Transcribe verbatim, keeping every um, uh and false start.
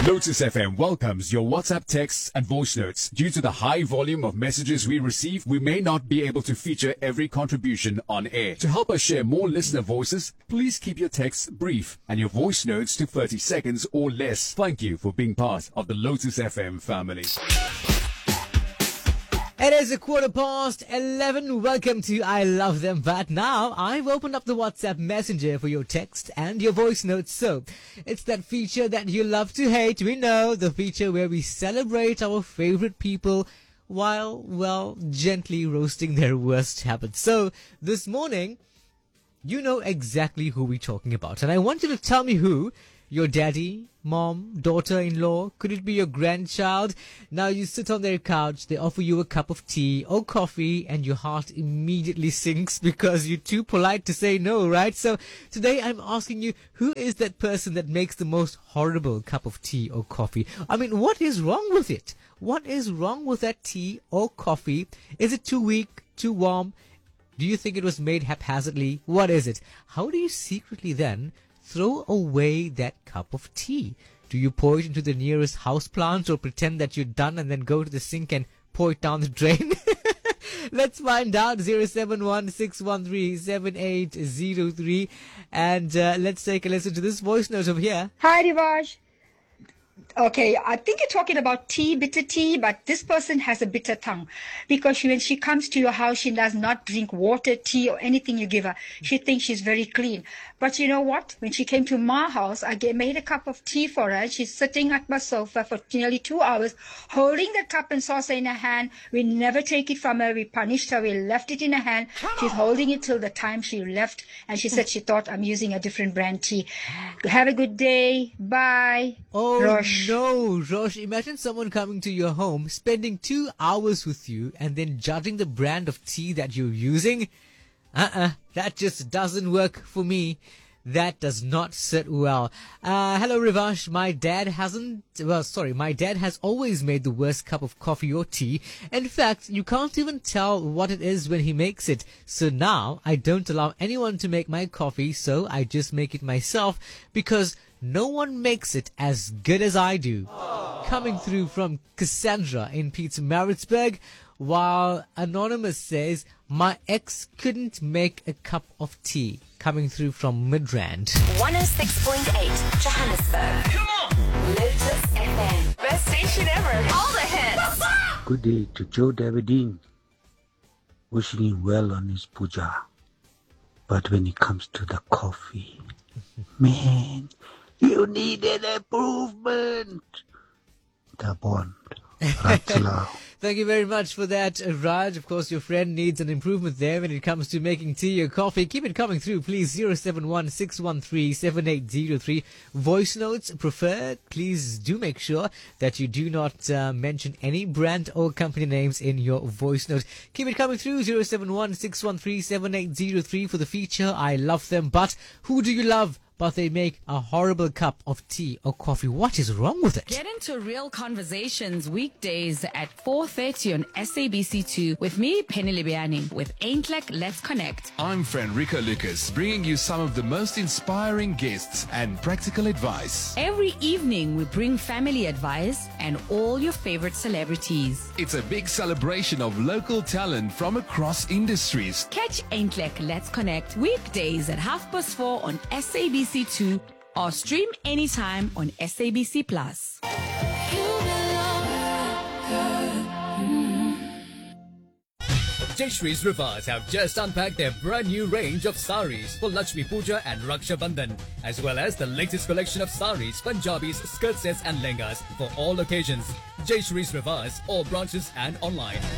Lotus F M welcomes your WhatsApp texts and voice notes. Due to the high volume of messages we receive, we may not be able to feature every contribution on air. To help us share more listener voices, please keep your texts brief and your voice notes to thirty seconds or less. Thank you for being part of the Lotus F M family. It is a quarter past eleven. Welcome to I Love Them. But now I've opened up the WhatsApp Messenger for your text and your voice notes. So it's that feature that you love to hate. We know, the feature where we celebrate our favorite people while, well, gently roasting their worst habits. So this morning, you know exactly who we're talking about. And I want you to tell me who. Your daddy, mom, daughter-in-law, could it be your grandchild? Now you sit on their couch, they offer you a cup of tea or coffee, and your heart immediately sinks because you're too polite to say no, right? So today I'm asking you, who is that person that makes the most horrible cup of tea or coffee? I mean, what is wrong with it? What is wrong with that tea or coffee? Is it too weak, too warm? Do you think it was made haphazardly? What is it? How do you secretly then throw away that cup of tea? Do you pour it into the nearest houseplant or pretend that you're done and then go to the sink and pour it down the drain? Let's find out. zero seven one six one three seven eight zero three. And uh, let's take a listen to this voice note over here. Hi, Rivaj. Okay, I think you're talking about tea, bitter tea, but this person has a bitter tongue because she, when she comes to your house, she does not drink water, tea, or anything you give her. She thinks she's very clean. But you know what? When she came to my house, I gave, made a cup of tea for her. She's sitting at my sofa for nearly two hours, holding the cup and saucer in her hand. We never take it from her. We punished her. We left it in her hand. She's holding it till the time she left, and she said she thought I'm using a different brand tea. Have a good day. Bye. Oh, Rosh. no, Rosh. Imagine someone coming to your home, spending two hours with you, and then judging the brand of tea that you're using. Uh-uh, that just doesn't work for me. That does not sit well. Uh, hello, Rivash. My dad hasn't, well, sorry, my dad has always made the worst cup of coffee or tea. In fact, you can't even tell what it is when he makes it. So now I don't allow anyone to make my coffee, so I just make it myself because no one makes it as good as I do. Aww. Coming through from Cassandra in Pietermaritzburg, while Anonymous says, my ex couldn't make a cup of tea. Coming through from Midrand. one oh six point eight Johannesburg. Come on! Lotus F M. Best station ever. All the hits. Good day to Joe Davidine. Wishing him well on his puja. But when it comes to the coffee, man, you need an improvement. The bond. Thank you very much for that, Raj. Of course, your friend needs an improvement there when it comes to making tea or coffee. Keep it coming through, please. zero seven one six one three seven eight zero three. Voice notes preferred. Please do make sure that you do not uh, mention any brand or company names in your voice note. Keep it coming through. zero seven one six one three seven eight zero three for the feature I Love Them. But who do you love? But they make a horrible cup of tea or coffee. What is wrong with it? Get into Real Conversations weekdays at four thirty on S A B C two with me, Penny Libiani, with Ain't Like Let's Connect. I'm Frederica Lucas, bringing you some of the most inspiring guests and practical advice. Every evening, we bring family advice and all your favorite celebrities. It's a big celebration of local talent from across industries. Catch Ain't Like Let's Connect weekdays at half past four on S A B C two or stream anytime on S A B C Plus. Jayshree's Rivas have just unpacked their brand new range of saris for Lakshmi Puja and Raksha Bandhan, as well as the latest collection of saris, Punjabis, skirt sets and lehengas for all occasions. Jayshree's Rivas, all branches and online.